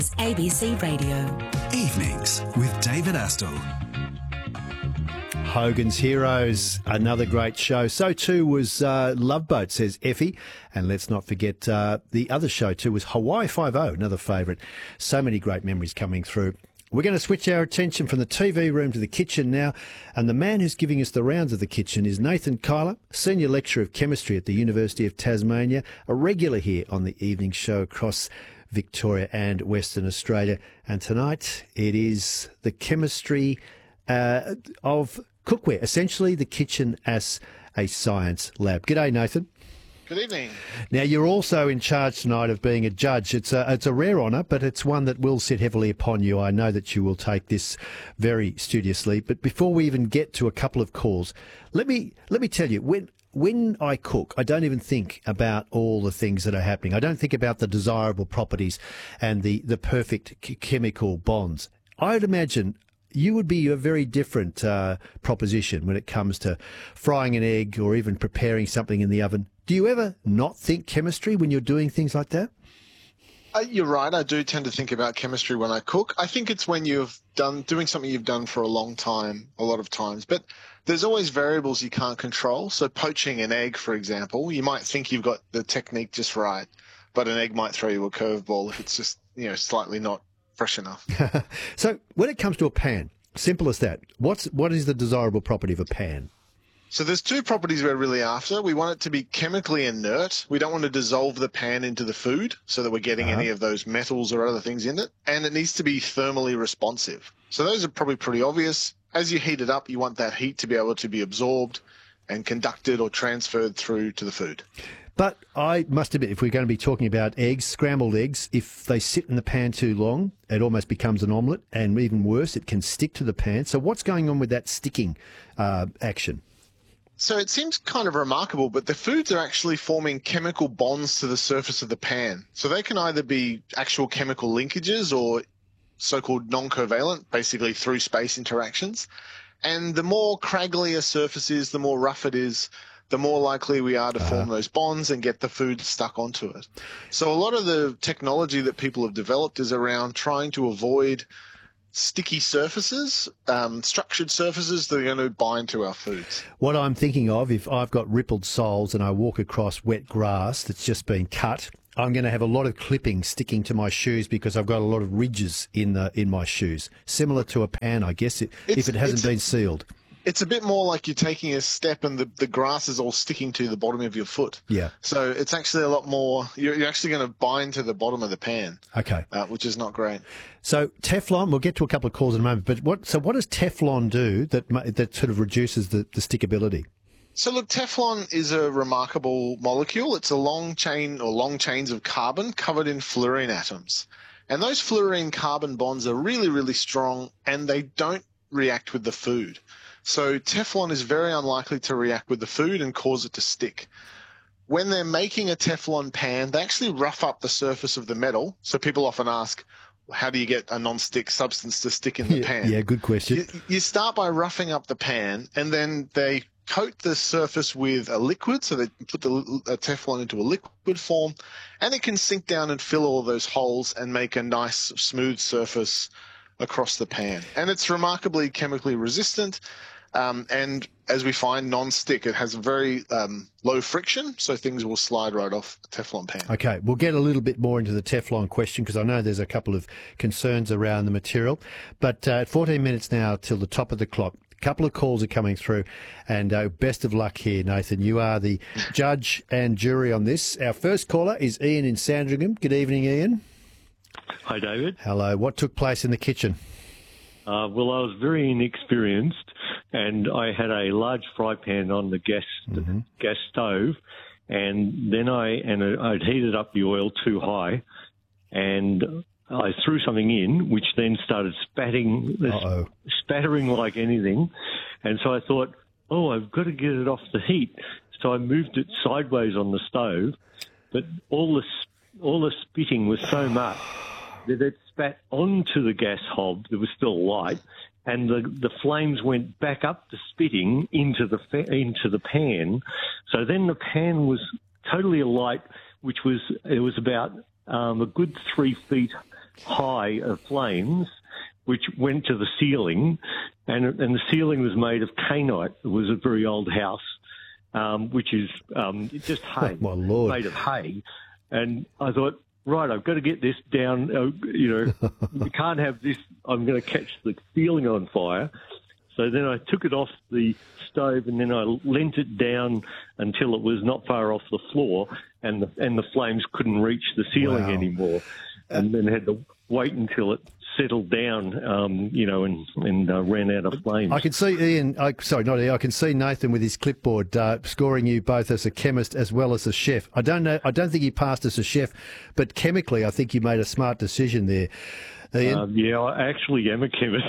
ABC Radio. Evenings with David Astle. Hogan's Heroes, another great show. So too was Love Boat, says Effie. And let's not forget the other show too was Hawaii Five-0, another favourite. So many great memories coming through. We're going to switch our attention from the TV room to the kitchen now. And the man who's giving us the rounds of the kitchen is Nathan Kyler, Senior Lecturer of Chemistry at the University of Tasmania, a regular here on the evening show across Victoria and Western Australia. And tonight it is the chemistry of cookware, essentially the kitchen as a science lab. G'day, Nathan. Good evening. Now, you're also in charge tonight of being a judge. It's a rare honour, but it's one that will sit heavily upon you. I know that you will take this very studiously. But before we even get to a couple of calls, let me tell you, when I cook, I don't even think about all the things that are happening. I don't think about the desirable properties and the perfect chemical bonds. I would imagine you would be a very different proposition when it comes to frying an egg or even preparing something in the oven. Do you ever not think chemistry when you're doing things like that? You're right. I do tend to think about chemistry when I cook. I think it's when you've doing something you've done for a long time, a lot of times. But there's always variables you can't control. So poaching an egg, for example, you might think you've got the technique just right, but an egg might throw you a curveball if it's just, slightly not fresh enough. So when it comes to a pan, simple as that, what is the desirable property of a pan? So there's two properties we're really after. We want it to be chemically inert. We don't want to dissolve the pan into the food so that we're getting any of those metals or other things in it. And it needs to be thermally responsive. So those are probably pretty obvious. As you heat it up, you want that heat to be able to be absorbed and conducted or transferred through to the food. But I must admit, if we're going to be talking about eggs, scrambled eggs, if they sit in the pan too long, it almost becomes an omelette. And even worse, it can stick to the pan. So what's going on with that sticking action? So it seems kind of remarkable, but the foods are actually forming chemical bonds to the surface of the pan. So they can either be actual chemical linkages or so-called non-covalent, basically through space interactions. And the more craggly a surface is, the more rough it is, the more likely we are to form those bonds and get the food stuck onto it. So a lot of the technology that people have developed is around trying to avoid sticky surfaces, structured surfaces that are going to bind to our foods. What I'm thinking of, if I've got rippled soles and I walk across wet grass that's just been cut, I'm going to have a lot of clipping sticking to my shoes because I've got a lot of ridges in my shoes. Similar to a pan, I guess, if it hasn't been sealed. It's a bit more like you're taking a step and the grass is all sticking to the bottom of your foot. Yeah. So it's actually a lot more, you're actually going to bind to the bottom of the pan. Okay. Which is not great. So Teflon, we'll get to a couple of calls in a moment, but what does Teflon do that sort of reduces the stickability? So look, Teflon is a remarkable molecule. It's a long chains of carbon covered in fluorine atoms. And those fluorine carbon bonds are really, really strong and they don't react with the food. So Teflon is very unlikely to react with the food and cause it to stick. When they're making a Teflon pan, they actually rough up the surface of the metal. So people often ask, how do you get a non-stick substance to stick in the pan? Yeah, good question. You start by roughing up the pan, and then they coat the surface with a liquid. So they put the Teflon into a liquid form, and it can sink down and fill all those holes and make a nice smooth surface across the pan. And it's remarkably chemically resistant. And as we find, non-stick. It has a very low friction, so things will slide right off the Teflon pan. Okay, we'll get a little bit more into the Teflon question because I know there's a couple of concerns around the material. But 14 minutes now till the top of the clock. A couple of calls are coming through, and best of luck here, Nathan. You are the judge and jury on this. Our first caller is Ian in Sandringham. Good evening, Ian. Hi, David. Hello. What took place in the kitchen? Well, I was very inexperienced, and I had a large fry pan on the gas stove, and then I'd heated up the oil too high, and I threw something in, which then started spattering like anything, and so I thought, I've got to get it off the heat. So I moved it sideways on the stove, but all the spitting was so much that it spat onto the gas hob that was still light, and the flames went back up the spitting into the pan. So then the pan was totally alight, it was about a good 3 feet high of flames, which went to the ceiling, and the ceiling was made of kainite. It was a very old house, which is just hay, my Lord. made of hay. And I thought, right, I've got to get this down. We can't have this. I'm going to catch the ceiling on fire. So then I took it off the stove, and then I leant it down until it was not far off the floor, and the flames couldn't reach the ceiling Wow. anymore. And then had to wait until it settled down, and ran out of flames. I can see Ian. I can see Nathan with his clipboard scoring you both as a chemist as well as a chef. I don't think he passed as a chef, but chemically, I think you made a smart decision there. Ian? I actually am a chemist.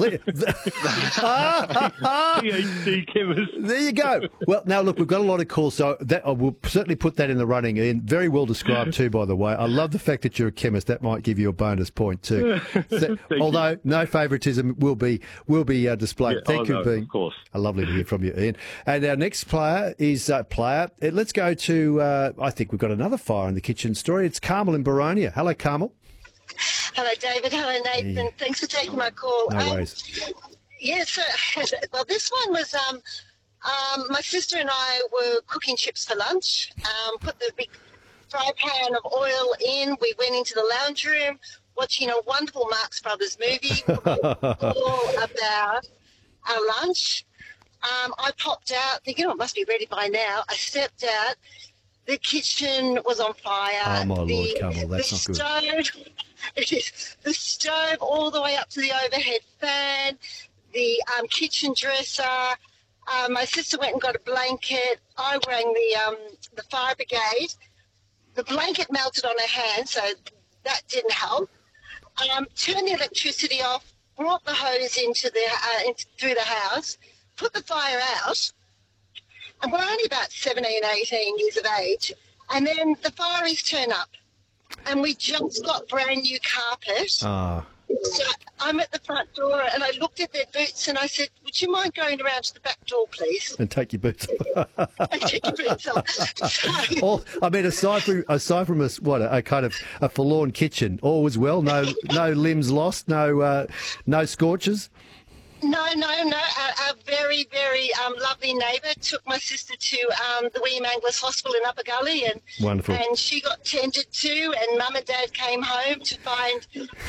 PhD chemist. There you go. Well, now look, we've got a lot of calls, so we'll certainly put that in the running. Ian, very well described too, by the way. I love the fact that you're a chemist. That might give you a bonus point too. Although no favouritism will be displayed. Yeah, Thank you for being. Of course. Lovely to hear from you, Ian. And our next player is let's go to. I think we've got another fire in the kitchen story. It's Carmel in Baronia. Hello, Carmel. Hello, David. Hello, Nathan. Thanks for taking my call. No worries. Yes, well, this one was my sister and I were cooking chips for lunch. Put the big fry pan of oil in. We went into the lounge room, watching a wonderful Marx Brothers movie all about our lunch. I popped out thinking, it must be ready by now. I stepped out. The kitchen was on fire. Oh, my Lord, Carmel, that's not good. The stove all the way up to the overhead fan, the kitchen dresser. My sister went and got a blanket. I rang the fire brigade. The blanket melted on her hand, so that didn't help. Turned the electricity off, brought the hose through the house, put the fire out. And we're only about 17, 18 years of age. And then the fireys turn up. And we just got brand new carpet. Ah. So I'm at the front door and I looked at their boots and I said, would you mind going around to the back door, please? And take your boots off. And take your boots off. So, aside from a kind of a forlorn kitchen, all was well. No limbs lost. No scorches. No. Our very, very lovely neighbour took my sister to the William Angliss Hospital in Upper Gully, and Wonderful. And she got tended to, and Mum and Dad came home to find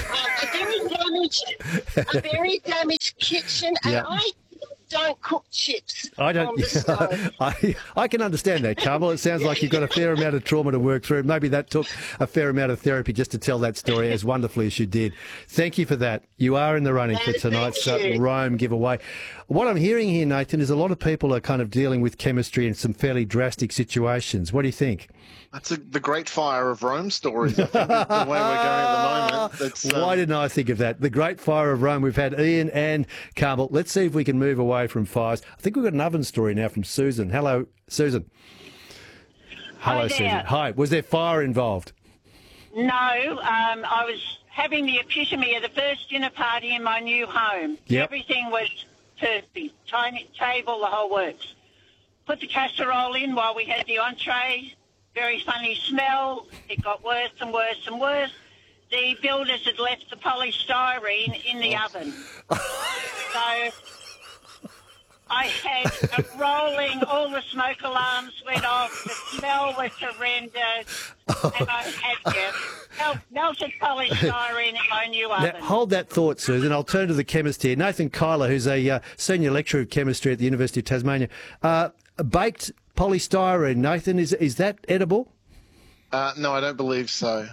a very damaged kitchen, and Yeah. I don't cook chips I don't. on the stove. I can understand that, Carmel. It sounds like you've got a fair amount of trauma to work through. Maybe that took a fair amount of therapy just to tell that story as wonderfully as you did. Thank you for that. You are in the running for No, tonight's thank you. Rome giveaway. What I'm hearing here, Nathan, is a lot of people are kind of dealing with chemistry in some fairly drastic situations. What do you think? That's the Great Fire of Rome stories, I think, is the way we're going at the moment. That's, Why didn't I think of that? The Great Fire of Rome. We've had Ian and Carmel. Let's see if we can move away from fires. I think we've got an oven story now from Susan. Hello, Susan. Hello, Hi there. Susan. Hi. Was there fire involved? No, I was having the epitome of the first dinner party in my new home. Yep. Everything was perfect. Tiny table, the whole works. Put the casserole in while we had the entree. Very funny smell. It got worse and worse and worse. The builders had left the polystyrene in the oven. So I had a rolling, all the smoke alarms went off, the smell was horrendous, and I had melted polystyrene in my new oven. Now, hold that thought, Susan. I'll turn to the chemist here. Nathan Kyler, who's a senior lecturer of chemistry at the University of Tasmania. Baked polystyrene, Nathan, is that edible? no, I don't believe so.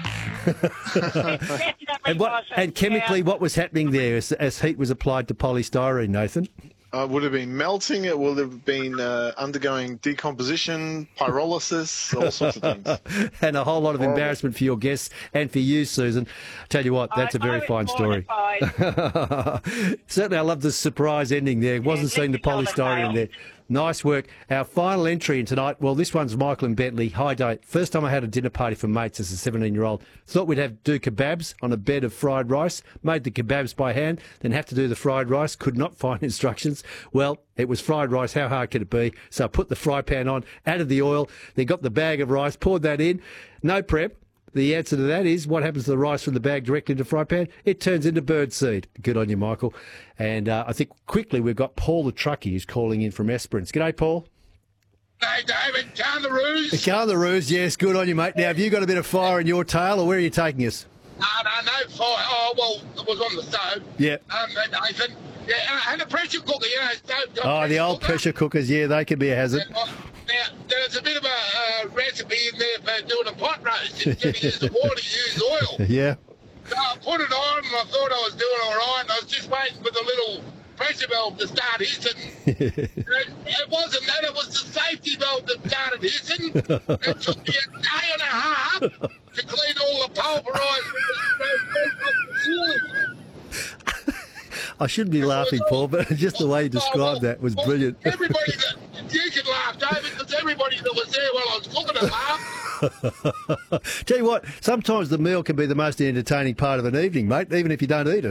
And chemically, what was happening there as heat was applied to polystyrene, Nathan? It would have been melting. It would have been undergoing decomposition, pyrolysis, all sorts of things. And a whole lot of embarrassment for your guests and for you, Susan. Tell you what, that's a very fine story. Certainly, I love the surprise ending there. Wasn't seeing the polystyrene there. Nice work. Our final entry in tonight, well, this one's Michael and Bentley. Hi, Dave. First time I had a dinner party for mates as a 17-year-old. Thought we'd do kebabs on a bed of fried rice. Made the kebabs by hand, then have to do the fried rice. Could not find instructions. Well, it was fried rice. How hard could it be? So I put the fry pan on, added the oil, then got the bag of rice, poured that in. No prep. The answer to that is, what happens to the rice from the bag directly into the fry pan? It turns into birdseed. Good on you, Michael. And I think quickly we've got Paul the truckie who's calling in from Esperance. G'day, Paul. Hey, David, Kangaroos. The Kangaroos, yes, good on you, mate. Now, have you got a bit of fire in your tail, or where are you taking us? No fire. Oh, well, it was on the stove. Yeah. Nathan. Yeah, and a pressure cooker, stove. Oh, the old pressure cookers, yeah, they can be a hazard. Now, there's a bit of a recipe in there for doing a pot roast. Instead of using water, you use oil. Yeah. So I put it on, and I thought I was doing all right, and I was just waiting for the little pressure valve to start hissing. It wasn't that, it was the safety valve that started hissing. It took me a day and a half to clean all the pulverised I shouldn't be laughing, Paul, but just the way you described that was brilliant. Everybody you can laugh, David, because everybody that was there while I was cooking it laughed. Tell you what, sometimes the meal can be the most entertaining part of an evening, mate, even if you don't eat it.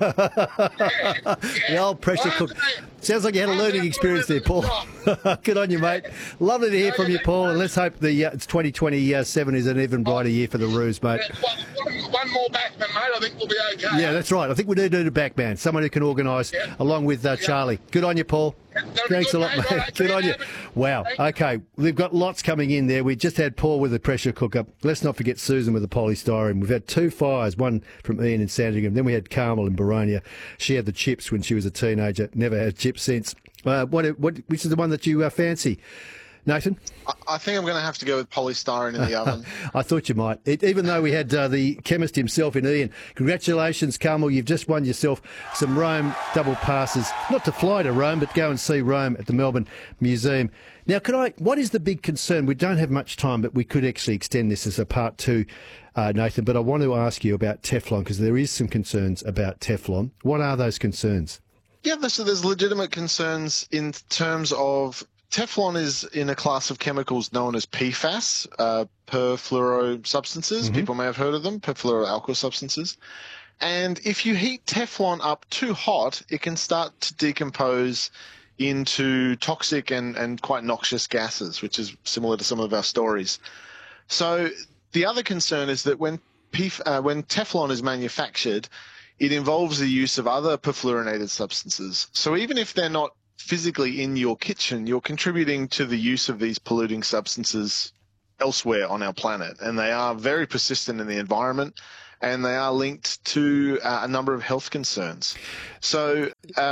The old pressure cook. Sounds like you had a learning experience there, Paul. Good on you, mate. Lovely to hear from you, Paul, and let's hope it's 2027 is an even brighter year for the Roos, mate. One more backman, mate, I think we'll be okay. Yeah, that's right. I think we need a backman, someone who can organise along with Charlie. Good on you, Paul. Thanks a lot, mate. Good on you. Wow. Okay, we've got lots coming in there. We just had Paul with the pressure cooker. Let's not forget Susan with the polystyrene. We've had 2 fires, one from Ian in Sandringham. Then we had Carmel in Baronia. She had the chips when she was a teenager. Never had chips since. Which is the one that you fancy? Nathan? I think I'm going to have to go with polystyrene in the oven. I thought you might. Even though we had the chemist himself in Ian. Congratulations, Carmel. You've just won yourself some Rome double passes. Not to fly to Rome, but go and see Rome at the Melbourne Museum. Now, what is the big concern? We don't have much time, but we could actually extend this as a part 2, Nathan. But I want to ask you about Teflon, because there is some concerns about Teflon. What are those concerns? Yeah, so there's legitimate concerns in terms of Teflon is in a class of chemicals known as PFAS, perfluoro substances. Mm-hmm. People may have heard of them, perfluoroalkyl substances. And if you heat Teflon up too hot, it can start to decompose into toxic and quite noxious gases, which is similar to some of our stories. So the other concern is that when Teflon is manufactured, it involves the use of other perfluorinated substances. So even if they're not physically in your kitchen, you're contributing to the use of these polluting substances elsewhere on our planet. And they are very persistent in the environment, and they are linked to a number of health concerns. So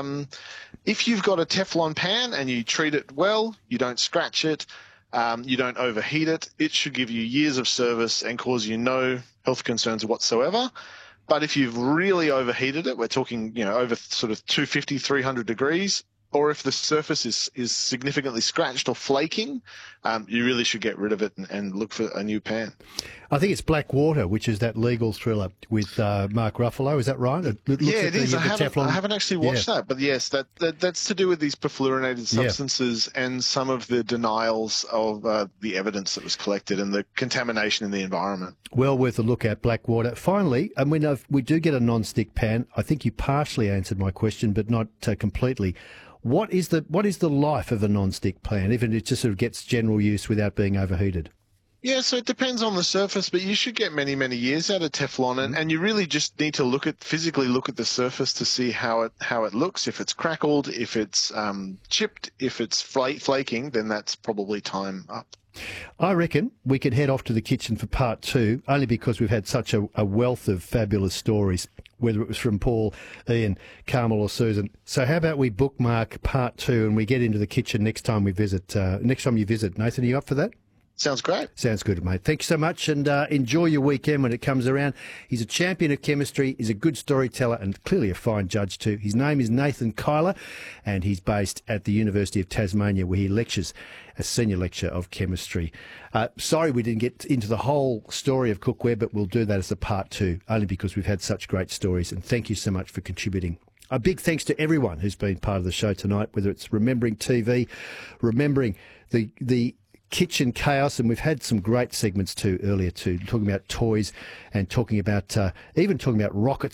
if you've got a Teflon pan and you treat it well, you don't scratch it, you don't overheat it, it should give you years of service and cause you no health concerns whatsoever. But if you've really overheated it, we're talking, over sort of 250, 300 degrees, or if the surface is significantly scratched or flaking, you really should get rid of it and look for a new pan. I think it's Blackwater, which is that legal thriller with Mark Ruffalo. Is that right? It is. I haven't actually watched that, but yes, that's to do with these perfluorinated substances and some of the denials of the evidence that was collected and the contamination in the environment. Well worth a look at, Blackwater. Finally, we do get a non-stick pan. I think you partially answered my question, but not completely. What is the life of a non-stick pan, if it just sort of gets general use without being overheated? Yeah, so it depends on the surface, but you should get many, many years out of Teflon, and you really just need to physically look at the surface to see how it looks. If it's crackled, if it's chipped, if it's flaking, then that's probably time up. I reckon we could head off to the kitchen for part 2, only because we've had such a wealth of fabulous stories, whether it was from Paul, Ian, Carmel or Susan. So how about we bookmark part 2 and we get into the kitchen next time you visit. Nathan, are you up for that? Sounds great. Sounds good, mate. Thank you so much, and enjoy your weekend when it comes around. He's a champion of chemistry, he's a good storyteller, and clearly a fine judge too. His name is Nathan Kyler, and he's based at the University of Tasmania, where he lectures as senior lecturer of chemistry. Sorry we didn't get into the whole story of cookware, but we'll do that as a part 2, only because we've had such great stories, and thank you so much for contributing. A big thanks to everyone who's been part of the show tonight, whether it's remembering TV, remembering the kitchen chaos, and we've had some great segments too earlier too, talking about toys and talking about even talking about rockets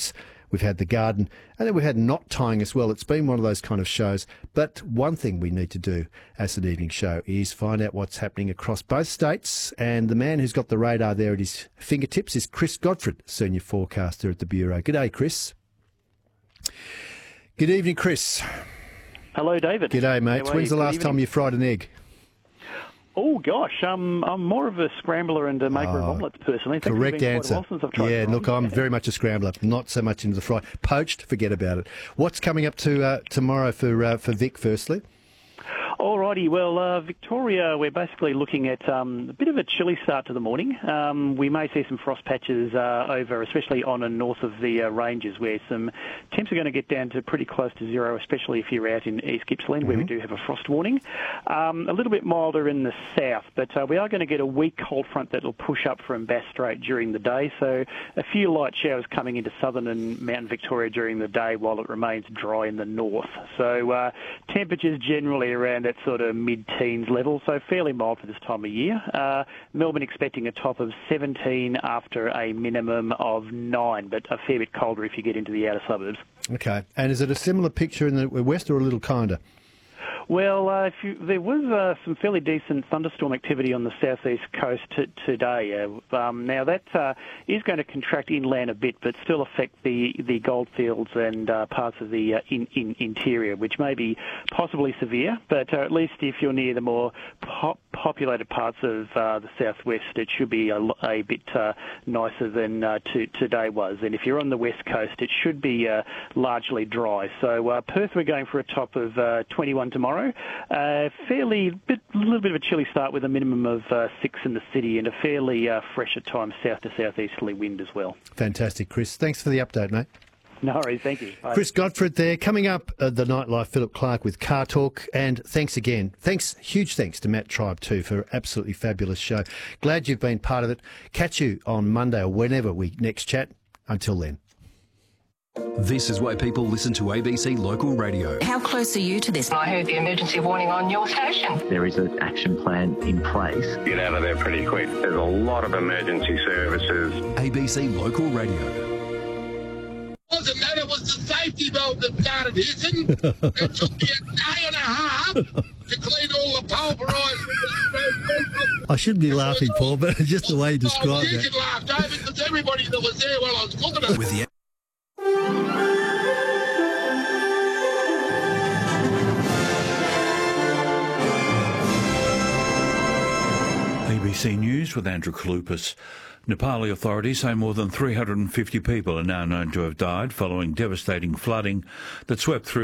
We've had The Garden, and then we had Knot Tying as well. It's been one of those kind of shows. But one thing we need to do as an evening show is find out what's happening across both states. And the man who's got the radar there at his fingertips is Chris Godfrey, Senior Forecaster at the Bureau. G'day, Chris. Good evening, Chris. Hello, David. G'day, mate. When's the last time you fried an egg? Oh, gosh. I'm more of a scrambler and a maker of omelettes, personally. Correct answer. Yeah, look, I'm very much a scrambler, not so much into the fry. Poached, forget about it. What's coming up to tomorrow for Vic, firstly? Alrighty, well, Victoria, we're basically looking at a bit of a chilly start to the morning. We may see some frost patches over, especially on and north of the ranges, where some temps are going to get down to pretty close to zero, especially if you're out in East Gippsland, where we do have a frost warning. A little bit milder in the south, but we are going to get a weak cold front that will push up from Bass Strait during the day, so a few light showers coming into southern and Mountain Victoria during the day while it remains dry in the north. So temperatures generally around that sort of mid-teens level, so fairly mild for this time of year. Melbourne expecting a top of 17 after a minimum of 9, but a fair bit colder if you get into the outer suburbs. Okay, and is it a similar picture in the west or a little kinder? Well, there was some fairly decent thunderstorm activity on the southeast coast today. Now that is going to contract inland a bit, but still affect the goldfields and parts of the interior, which may be possibly severe. But at least if you're near the more populated parts of the southwest, it should be a bit nicer than today was. And if you're on the west coast, it should be largely dry. So Perth, we're going for a top of 21 tomorrow. A little bit of a chilly start with a minimum of 6 in the city and a fairly fresh at times south to southeasterly wind as well. Fantastic, Chris. Thanks for the update, mate. No worries, thank you. Bye. Chris Godfrey there. Coming up, the Nightlife, Philip Clark with Car Talk. And thanks again. Huge thanks to Matt Tribe too for an absolutely fabulous show. Glad you've been part of it. Catch you on Monday or whenever we next chat. Until then. This is why people listen to ABC Local Radio. How close are you to this? I heard the emergency warning on your station. There is an action plan in place. Get out of there pretty quick. There's a lot of emergency services. ABC Local Radio. Wasn't that? It was the safety belt that started hissing. It took me a day and a half to clean all the pulverised. I shouldn't be laughing, Paul, but just the way you described it. You can laugh, David, because everybody that was there while I was cooking it. With the ABC News with Andrew Kalupas. Nepali authorities say more than 350 people are now known to have died following devastating flooding that swept through